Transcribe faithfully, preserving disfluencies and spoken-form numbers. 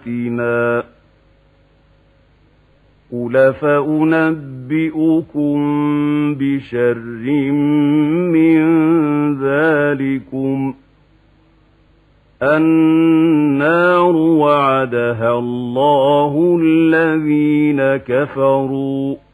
بآياتنا قُلْ فَأُنَبِّئُكُم بِشَرٍّ مِّن ذَٰلِكُمْ النَّارُ وَعَدَهَا اللَّهُ الَّذِينَ كَفَرُوا